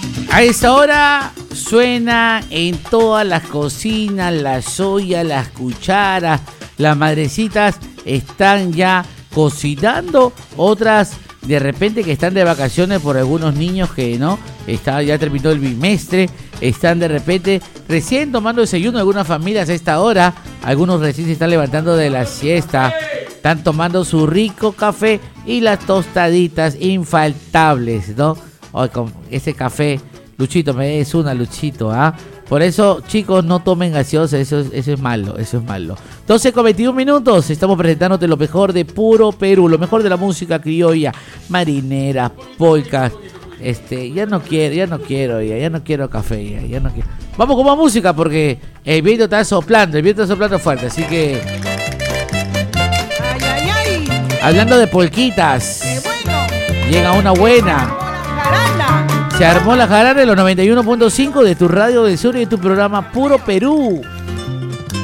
A esta hora suena en todas las cocinas, las ollas, las cucharas, las madrecitas están ya cocinando, otras de repente que están de vacaciones por algunos niños que no, ya terminó el bimestre, están de repente recién tomando desayuno, algunas familias a esta hora, algunos recién se están levantando de la siesta, están tomando su rico café y las tostaditas infaltables, ¿no? Hoy con ese café, Luchito, me des una, Luchito, ¿ah? Por eso, chicos, no tomen gaseosa, eso es malo, eso es malo. 12:21, estamos presentándote lo mejor de puro Perú, lo mejor de la música criolla, marineras, polcas. Ya no quiero café, ya no quiero. Vamos con más música porque el viento está soplando fuerte, así que... Ay. Hablando de polquitas, Bueno. llega una buena. Jarana. Se armó la jarana en los 91.5 de tu radio del sur y de tu programa Puro Perú.